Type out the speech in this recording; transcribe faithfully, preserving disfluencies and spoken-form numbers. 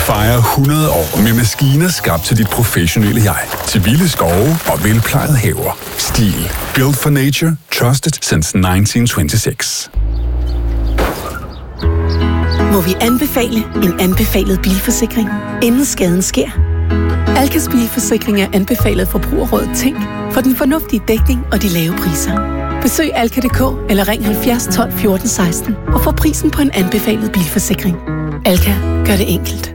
fejrer hundrede år med maskiner skabt til dit professionelle jeg. Til vilde skove og velplejede haver. Stihl. Built for nature. Trusted since nineteen twenty-six. Må vi anbefale en anbefalet bilforsikring, inden skaden sker? Alkas bilforsikring er anbefalet forbrugerrådet Tænk for den fornuftige dækning og de lave priser. Besøg alka punktum d k eller ring halvfjerds tolv fjorten seksten og få prisen på en anbefalet bilforsikring. Alka gør det enkelt.